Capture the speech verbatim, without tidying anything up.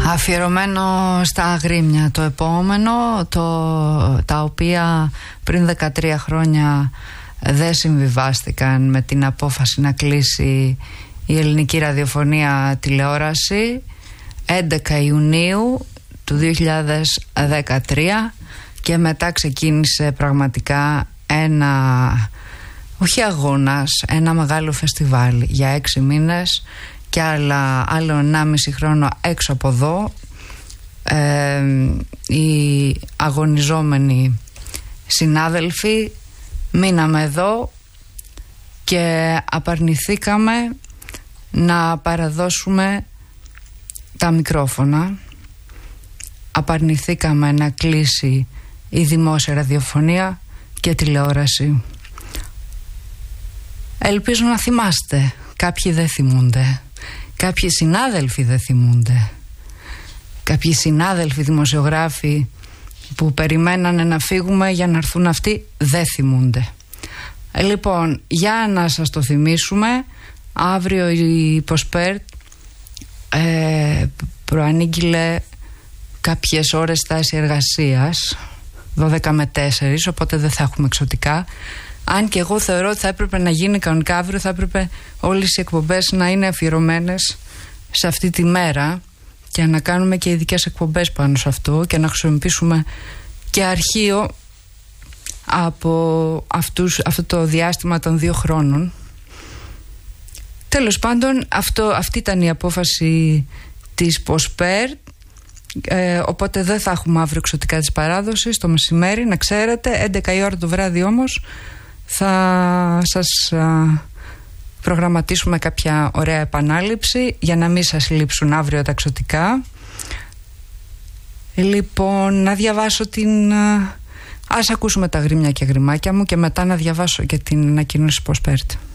Αφιερωμένο στα αγρίμια το επόμενο, το, τα οποία πριν δεκατρία χρόνια δεν συμβιβάστηκαν με την απόφαση να κλείσει η ελληνική ραδιοφωνία τηλεόραση έντεκα Ιουνίου του δύο χιλιάδες δεκατρία, και μετά ξεκίνησε πραγματικά ένα, όχι αγώνας, ένα μεγάλο φεστιβάλ για έξι μήνες και άλλα, άλλο ενάμιση χρόνο έξω από εδώ. Ε, οι αγωνιζόμενοι συνάδελφοι μείναμε εδώ και απαρνηθήκαμε να παραδώσουμε τα μικρόφωνα, απαρνηθήκαμε να κλείσει η δημόσια ραδιοφωνία και τηλεόραση. Ελπίζω να θυμάστε. Κάποιοι δεν θυμούνται, κάποιοι συνάδελφοι δεν θυμούνται, κάποιοι συνάδελφοι δημοσιογράφοι που περιμένανε να φύγουμε για να έρθουν αυτοί δεν θυμούνται. Λοιπόν, για να σας το θυμίσουμε, αύριο η Ποσπέρτ ε, προανήγγειλε κάποιες ώρες στάση εργασίας, δώδεκα με τέσσερα, οπότε δεν θα έχουμε εξωτικά. Αν και εγώ θεωρώ ότι θα έπρεπε να γίνει κανονικά αύριο, θα έπρεπε όλες οι εκπομπές να είναι αφιερωμένες σε αυτή τη μέρα και να κάνουμε και ειδικές εκπομπές πάνω σε αυτό και να χρησιμοποιήσουμε και αρχείο από αυτούς, αυτό το διάστημα των δύο χρόνων. Τέλος πάντων, αυτό, αυτή ήταν η απόφαση της Ποσπέρ. Ε, οπότε δεν θα έχουμε αύριο εξωτικά της παράδοσης το μεσημέρι, να ξέρετε. Έντεκα η ώρα το βράδυ όμως θα σας α, προγραμματίσουμε κάποια ωραία επανάληψη για να μην σας λείψουν αύριο τα εξωτικά. Λοιπόν, να διαβάσω την... Α, ας ακούσουμε τα γρήμια και γρημάκια μου και μετά να διαβάσω και την ανακοίνωση Ποσπέρτ.